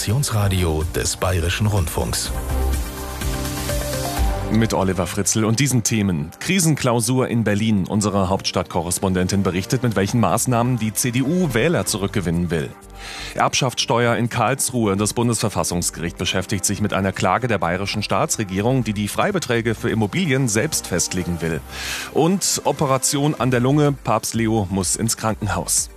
Informationsradio des Bayerischen Rundfunks. Mit Oliver Fritzl und diesen Themen. Krisenklausur in Berlin. Unsere Hauptstadtkorrespondentin berichtet, mit welchen Maßnahmen die CDU Wähler zurückgewinnen will. Erbschaftssteuer in Karlsruhe. Das Bundesverfassungsgericht beschäftigt sich mit einer Klage der bayerischen Staatsregierung, die die Freibeträge für Immobilien selbst festlegen will. Und Operation an der Lunge. Papst Leo muss ins Krankenhaus.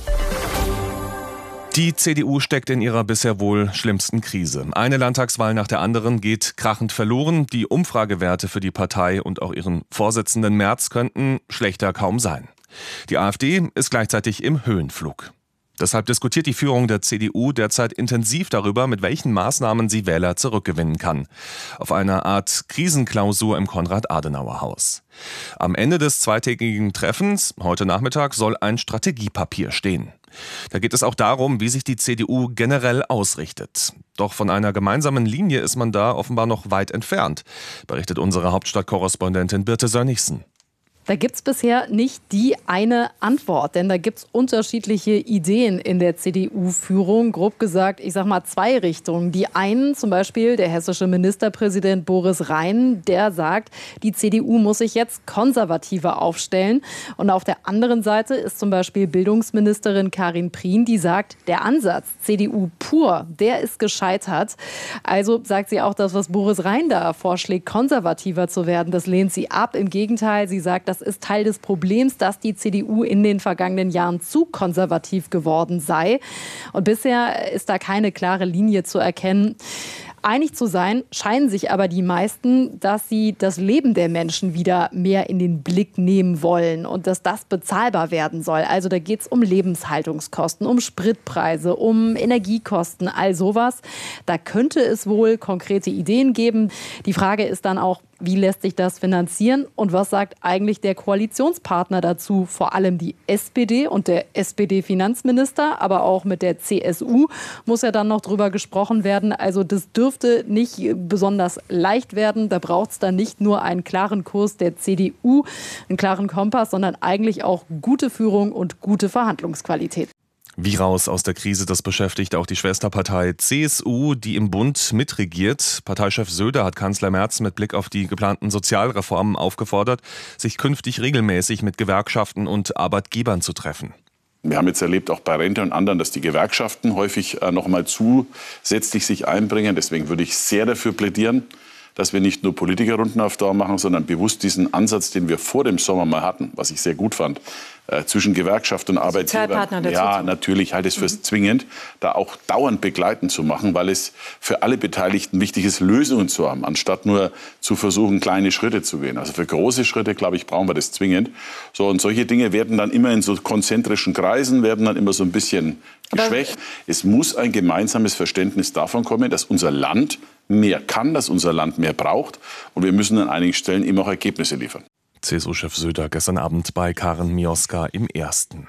Die CDU steckt in ihrer bisher wohl schlimmsten Krise. Eine Landtagswahl nach der anderen geht krachend verloren. Die Umfragewerte für die Partei und auch ihren Vorsitzenden Merz könnten schlechter kaum sein. Die AfD ist gleichzeitig im Höhenflug. Deshalb diskutiert die Führung der CDU derzeit intensiv darüber, mit welchen Maßnahmen sie Wähler zurückgewinnen kann. Auf einer Art Krisenklausur im Konrad-Adenauer-Haus. Am Ende des zweitägigen Treffens, heute Nachmittag, soll ein Strategiepapier stehen. Da geht es auch darum, wie sich die CDU generell ausrichtet. Doch von einer gemeinsamen Linie ist man da offenbar noch weit entfernt, berichtet unsere Hauptstadtkorrespondentin Birte Sönnigsen. Da gibt's bisher nicht die eine Antwort, denn da gibt's unterschiedliche Ideen in der CDU-Führung. Grob gesagt, ich sag mal zwei Richtungen. Die einen, zum Beispiel der hessische Ministerpräsident Boris Rhein, der sagt, die CDU muss sich jetzt konservativer aufstellen. Und auf der anderen Seite ist zum Beispiel Bildungsministerin Karin Prien, die sagt, der Ansatz CDU pur, der ist gescheitert. Also sagt sie auch, das, was Boris Rhein da vorschlägt, konservativer zu werden, das lehnt sie ab. Im Gegenteil, sie sagt, das ist Teil des Problems, dass die CDU in den vergangenen Jahren zu konservativ geworden sei. Und bisher ist da keine klare Linie zu erkennen. Einig zu sein scheinen sich aber die meisten, dass sie das Leben der Menschen wieder mehr in den Blick nehmen wollen und dass das bezahlbar werden soll. Also da geht es um Lebenshaltungskosten, um Spritpreise, um Energiekosten, all sowas. Da könnte es wohl konkrete Ideen geben. Die Frage ist dann auch, wie lässt sich das finanzieren und was sagt eigentlich der Koalitionspartner dazu? Vor allem die SPD und der SPD-Finanzminister, aber auch mit der CSU muss ja dann noch drüber gesprochen werden. Also das dürfte nicht besonders leicht werden. Da braucht es dann nicht nur einen klaren Kurs der CDU, einen klaren Kompass, sondern eigentlich auch gute Führung und gute Verhandlungsqualität. Wie raus aus der Krise, das beschäftigt auch die Schwesterpartei CSU, die im Bund mitregiert. Parteichef Söder hat Kanzler Merz mit Blick auf die geplanten Sozialreformen aufgefordert, sich künftig regelmäßig mit Gewerkschaften und Arbeitgebern zu treffen. Wir haben jetzt erlebt, auch bei Rente und anderen, dass die Gewerkschaften häufig noch mal zusätzlich sich einbringen. Deswegen würde ich sehr dafür plädieren, dass wir nicht nur Politikerrunden auf Dauer machen, sondern bewusst diesen Ansatz, den wir vor dem Sommer mal hatten, was ich sehr gut fand, zwischen Gewerkschaft und Arbeitgeber. Ja, natürlich halte ich es für zwingend, da auch dauernd begleitend zu machen, weil es für alle Beteiligten wichtig ist, Lösungen zu haben, anstatt nur zu versuchen, kleine Schritte zu gehen. Also für große Schritte, glaube ich, brauchen wir das zwingend. So, und solche Dinge werden dann immer in so konzentrischen Kreisen, werden dann immer so ein bisschen geschwächt. Es muss ein gemeinsames Verständnis davon kommen, dass unser Land mehr kann, dass unser Land mehr braucht. Und wir müssen an einigen Stellen immer auch Ergebnisse liefern. CSU-Chef Söder gestern Abend bei Karen Mioska im Ersten.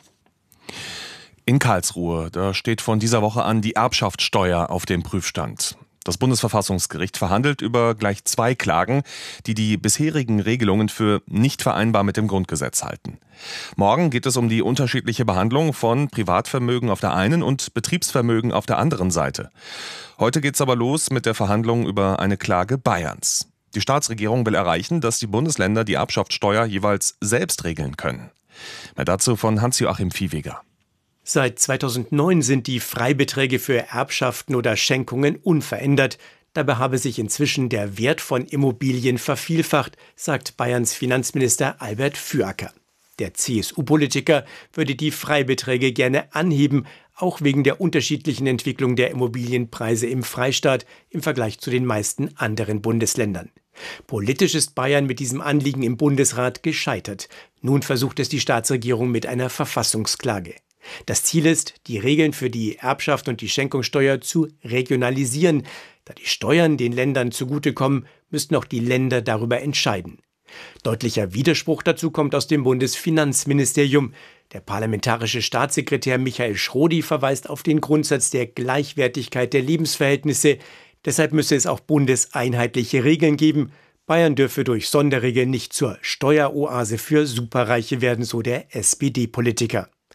In Karlsruhe, da steht von dieser Woche an die Erbschaftssteuer auf dem Prüfstand. Das Bundesverfassungsgericht verhandelt über gleich zwei Klagen, die die bisherigen Regelungen für nicht vereinbar mit dem Grundgesetz halten. Morgen geht es um die unterschiedliche Behandlung von Privatvermögen auf der einen und Betriebsvermögen auf der anderen Seite. Heute geht's aber los mit der Verhandlung über eine Klage Bayerns. Die Staatsregierung will erreichen, dass die Bundesländer die Erbschaftssteuer jeweils selbst regeln können. Mehr dazu von Hans-Joachim Viehweger. Seit 2009 sind die Freibeträge für Erbschaften oder Schenkungen unverändert. Dabei habe sich inzwischen der Wert von Immobilien vervielfacht, sagt Bayerns Finanzminister Albert Füracker. Der CSU-Politiker würde die Freibeträge gerne anheben, auch wegen der unterschiedlichen Entwicklung der Immobilienpreise im Freistaat im Vergleich zu den meisten anderen Bundesländern. Politisch ist Bayern mit diesem Anliegen im Bundesrat gescheitert. Nun versucht es die Staatsregierung mit einer Verfassungsklage. Das Ziel ist, die Regeln für die Erbschaft und die Schenkungssteuer zu regionalisieren. Da die Steuern den Ländern zugutekommen, müssten auch die Länder darüber entscheiden. Deutlicher Widerspruch dazu kommt aus dem Bundesfinanzministerium. Der parlamentarische Staatssekretär Michael Schrodi verweist auf den Grundsatz der Gleichwertigkeit der Lebensverhältnisse. Deshalb müsse es auch bundeseinheitliche Regeln geben. Bayern dürfe durch Sonderregeln nicht zur Steueroase für Superreiche werden, so der SPD-Politiker.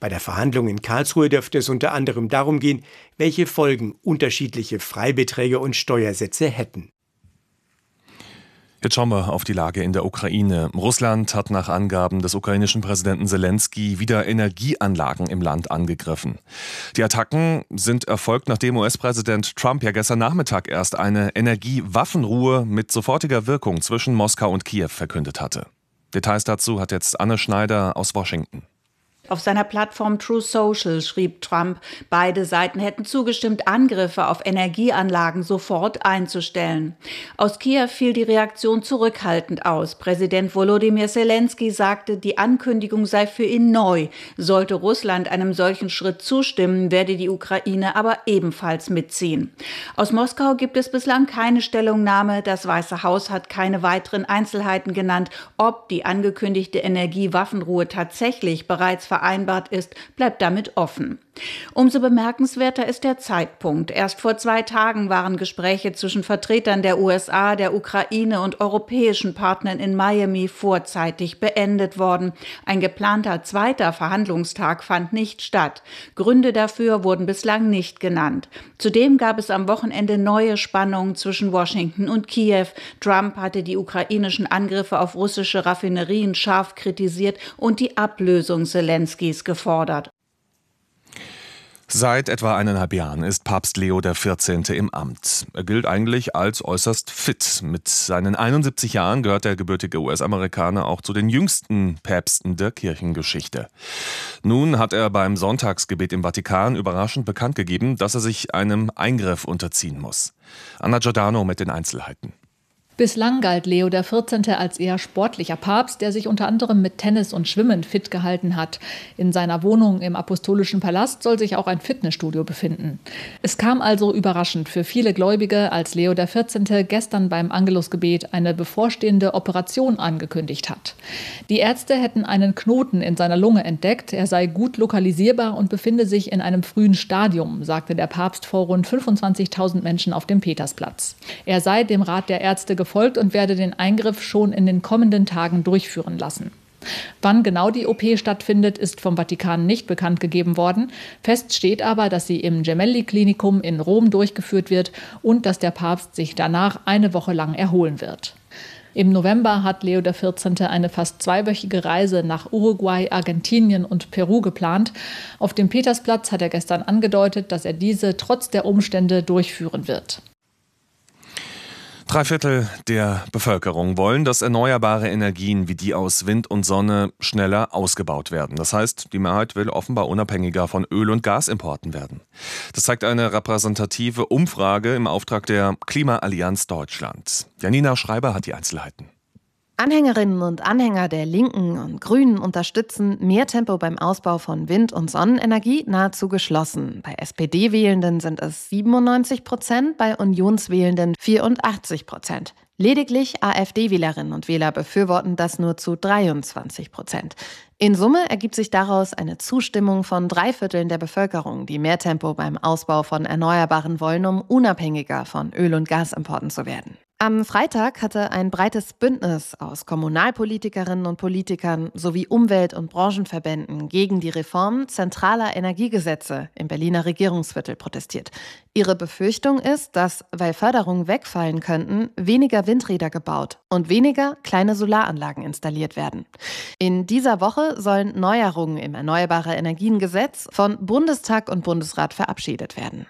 Bei der Verhandlung in Karlsruhe dürfte es unter anderem darum gehen, welche Folgen unterschiedliche Freibeträge und Steuersätze hätten. Jetzt schauen wir auf die Lage in der Ukraine. Russland hat nach Angaben des ukrainischen Präsidenten Selenskyj wieder Energieanlagen im Land angegriffen. Die Attacken sind erfolgt, nachdem US-Präsident Trump ja gestern Nachmittag erst eine Energiewaffenruhe mit sofortiger Wirkung zwischen Moskau und Kiew verkündet hatte. Details dazu hat jetzt Anne Schneider aus Washington. Auf seiner Plattform Truth Social schrieb Trump, beide Seiten hätten zugestimmt, Angriffe auf Energieanlagen sofort einzustellen. Aus Kiew fiel die Reaktion zurückhaltend aus. Präsident Volodymyr Selenskyj sagte, die Ankündigung sei für ihn neu. Sollte Russland einem solchen Schritt zustimmen, werde die Ukraine aber ebenfalls mitziehen. Aus Moskau gibt es bislang keine Stellungnahme. Das Weiße Haus hat keine weiteren Einzelheiten genannt. Ob die angekündigte Energiewaffenruhe tatsächlich bereits vereinbart ist, bleibt damit offen. Umso bemerkenswerter ist der Zeitpunkt. Erst vor 2 Tagen waren Gespräche zwischen Vertretern der USA, der Ukraine und europäischen Partnern in Miami vorzeitig beendet worden. Ein geplanter 2. Verhandlungstag fand nicht statt. Gründe dafür wurden bislang nicht genannt. Zudem gab es am Wochenende neue Spannungen zwischen Washington und Kiew. Trump hatte die ukrainischen Angriffe auf russische Raffinerien scharf kritisiert und die Ablösung Selenskys gefordert. Seit etwa 1,5 Jahren ist Papst Leo XIV. Im Amt. Er gilt eigentlich als äußerst fit. Mit seinen 71 Jahren gehört der gebürtige US-Amerikaner auch zu den jüngsten Päpsten der Kirchengeschichte. Nun hat er beim Sonntagsgebet im Vatikan überraschend bekannt gegeben, dass er sich einem Eingriff unterziehen muss. Anna Giordano mit den Einzelheiten. Bislang galt Leo XIV. Als eher sportlicher Papst, der sich unter anderem mit Tennis und Schwimmen fit gehalten hat. In seiner Wohnung im Apostolischen Palast soll sich auch ein Fitnessstudio befinden. Es kam also überraschend für viele Gläubige, als Leo XIV. Gestern beim Angelusgebet eine bevorstehende Operation angekündigt hat. Die Ärzte hätten einen Knoten in seiner Lunge entdeckt. Er sei gut lokalisierbar und befinde sich in einem frühen Stadium, sagte der Papst vor rund 25.000 Menschen auf dem Petersplatz. Er sei dem Rat der Ärzte gefolgt und werde den Eingriff schon in den kommenden Tagen durchführen lassen. Wann genau die OP stattfindet, ist vom Vatikan nicht bekannt gegeben worden. Fest steht aber, dass sie im Gemelli-Klinikum in Rom durchgeführt wird und dass der Papst sich danach eine Woche lang erholen wird. Im November hat Leo XIV. Eine fast 2-wöchige Reise nach Uruguay, Argentinien und Peru geplant. Auf dem Petersplatz hat er gestern angedeutet, dass er diese trotz der Umstände durchführen wird. 3/4 der Bevölkerung wollen, dass erneuerbare Energien wie die aus Wind und Sonne schneller ausgebaut werden. Das heißt, die Mehrheit will offenbar unabhängiger von Öl- und Gasimporten werden. Das zeigt eine repräsentative Umfrage im Auftrag der Klimaallianz Deutschland. Janina Schreiber hat die Einzelheiten. Anhängerinnen und Anhänger der Linken und Grünen unterstützen mehr Tempo beim Ausbau von Wind- und Sonnenenergie nahezu geschlossen. Bei SPD-Wählenden sind es 97%, bei Unionswählenden 84%. Lediglich AfD-Wählerinnen und Wähler befürworten das nur zu 23%. In Summe ergibt sich daraus eine Zustimmung von 3/4 der Bevölkerung, die mehr Tempo beim Ausbau von Erneuerbaren wollen, um unabhängiger von Öl- und Gasimporten zu werden. Am Freitag hatte ein breites Bündnis aus Kommunalpolitikerinnen und Politikern sowie Umwelt- und Branchenverbänden gegen die Reform zentraler Energiegesetze im Berliner Regierungsviertel protestiert. Ihre Befürchtung ist, dass, weil Förderungen wegfallen könnten, weniger Windräder gebaut und weniger kleine Solaranlagen installiert werden. In dieser Woche sollen Neuerungen im Erneuerbare-Energien-Gesetz von Bundestag und Bundesrat verabschiedet werden.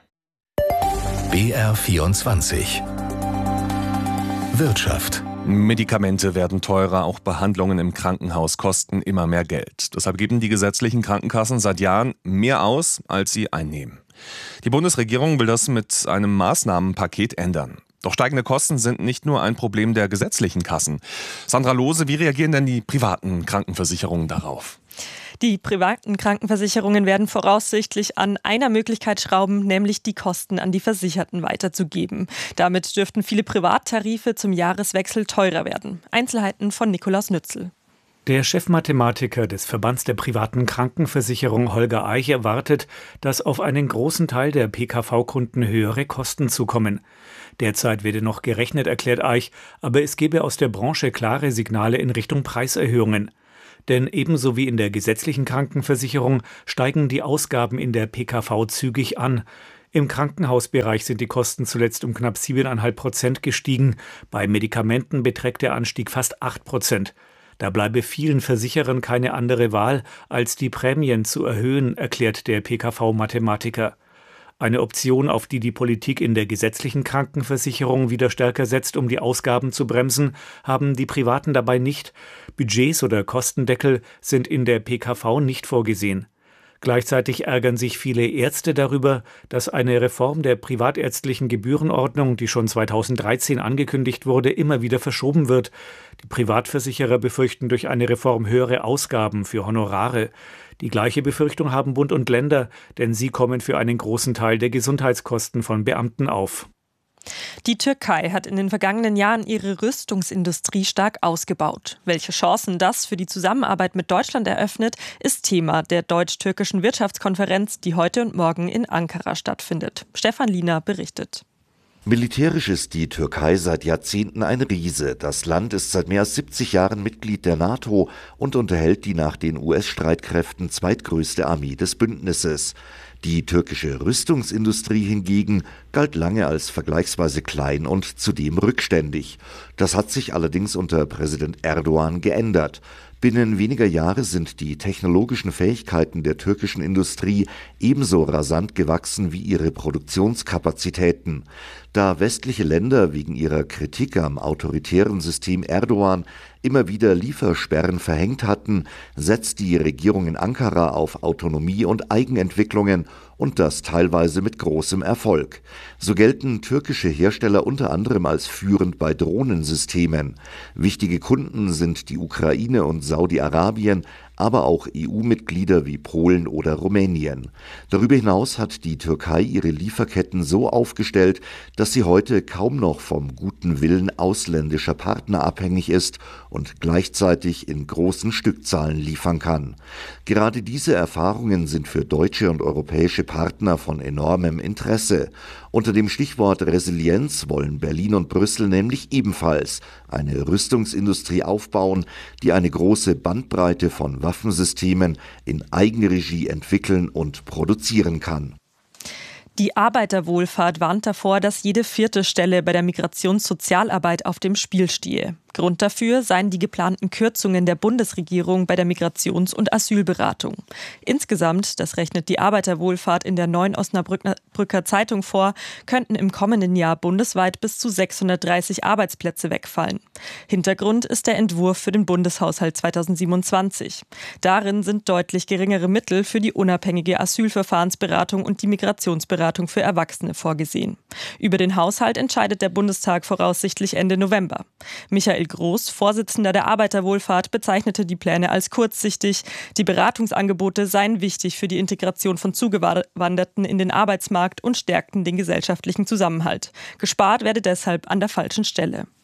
BR24 Wirtschaft. Medikamente werden teurer, auch Behandlungen im Krankenhaus kosten immer mehr Geld. Deshalb geben die gesetzlichen Krankenkassen seit Jahren mehr aus, als sie einnehmen. Die Bundesregierung will das mit einem Maßnahmenpaket ändern. Doch steigende Kosten sind nicht nur ein Problem der gesetzlichen Kassen. Sandra Lohse, wie reagieren denn die privaten Krankenversicherungen darauf? Die privaten Krankenversicherungen werden voraussichtlich an einer Möglichkeit schrauben, nämlich die Kosten an die Versicherten weiterzugeben. Damit dürften viele Privattarife zum Jahreswechsel teurer werden. Einzelheiten von Nikolaus Nützel. Der Chefmathematiker des Verbands der privaten Krankenversicherung Holger Eich erwartet, dass auf einen großen Teil der PKV-Kunden höhere Kosten zukommen. Derzeit werde noch gerechnet, erklärt Eich, aber es gebe aus der Branche klare Signale in Richtung Preiserhöhungen. Denn ebenso wie in der gesetzlichen Krankenversicherung steigen die Ausgaben in der PKV zügig an. Im Krankenhausbereich sind die Kosten zuletzt um knapp 7,5% gestiegen. Bei Medikamenten beträgt der Anstieg fast 8%. Da bleibe vielen Versicherern keine andere Wahl, als die Prämien zu erhöhen, erklärt der PKV-Mathematiker. Eine Option, auf die die Politik in der gesetzlichen Krankenversicherung wieder stärker setzt, um die Ausgaben zu bremsen, haben die Privaten dabei nicht. Budgets oder Kostendeckel sind in der PKV nicht vorgesehen. Gleichzeitig ärgern sich viele Ärzte darüber, dass eine Reform der privatärztlichen Gebührenordnung, die schon 2013 angekündigt wurde, immer wieder verschoben wird. Die Privatversicherer befürchten durch eine Reform höhere Ausgaben für Honorare. Die gleiche Befürchtung haben Bund und Länder, denn sie kommen für einen großen Teil der Gesundheitskosten von Beamten auf. Die Türkei hat in den vergangenen Jahren ihre Rüstungsindustrie stark ausgebaut. Welche Chancen das für die Zusammenarbeit mit Deutschland eröffnet, ist Thema der deutsch-türkischen Wirtschaftskonferenz, die heute und morgen in Ankara stattfindet. Stefan Liener berichtet. Militärisch ist die Türkei seit Jahrzehnten ein Riese. Das Land ist seit mehr als 70 Jahren Mitglied der NATO und unterhält die nach den US-Streitkräften zweitgrößte Armee des Bündnisses. Die türkische Rüstungsindustrie hingegen galt lange als vergleichsweise klein und zudem rückständig. Das hat sich allerdings unter Präsident Erdogan geändert. Binnen weniger Jahre sind die technologischen Fähigkeiten der türkischen Industrie ebenso rasant gewachsen wie ihre Produktionskapazitäten. Da westliche Länder wegen ihrer Kritik am autoritären System Erdogan immer wieder Liefersperren verhängt hatten, setzt die Regierung in Ankara auf Autonomie und Eigenentwicklungen und das teilweise mit großem Erfolg. So gelten türkische Hersteller unter anderem als führend bei Drohnensystemen. Wichtige Kunden sind die Ukraine und Saudi-Arabien, aber auch EU-Mitglieder wie Polen oder Rumänien. Darüber hinaus hat die Türkei ihre Lieferketten so aufgestellt, dass sie heute kaum noch vom guten Willen ausländischer Partner abhängig ist und gleichzeitig in großen Stückzahlen liefern kann. Gerade diese Erfahrungen sind für deutsche und europäische Partner von enormem Interesse. Unter dem Stichwort Resilienz wollen Berlin und Brüssel nämlich ebenfalls eine Rüstungsindustrie aufbauen, die eine große Bandbreite von Waffensystemen in Eigenregie entwickeln und produzieren kann. Die Arbeiterwohlfahrt warnt davor, dass jede 4. Stelle bei der Migrationssozialarbeit auf dem Spiel stehe. Grund dafür seien die geplanten Kürzungen der Bundesregierung bei der Migrations- und Asylberatung. Insgesamt, das rechnet die Arbeiterwohlfahrt in der Neuen Osnabrücker Zeitung vor, könnten im kommenden Jahr bundesweit bis zu 630 Arbeitsplätze wegfallen. Hintergrund ist der Entwurf für den Bundeshaushalt 2027. Darin sind deutlich geringere Mittel für die unabhängige Asylverfahrensberatung und die Migrationsberatung für Erwachsene vorgesehen. Über den Haushalt entscheidet der Bundestag voraussichtlich Ende November. Michael Groß, Vorsitzender der Arbeiterwohlfahrt, bezeichnete die Pläne als kurzsichtig. Die Beratungsangebote seien wichtig für die Integration von Zugewanderten in den Arbeitsmarkt und stärkten den gesellschaftlichen Zusammenhalt. Gespart werde deshalb an der falschen Stelle.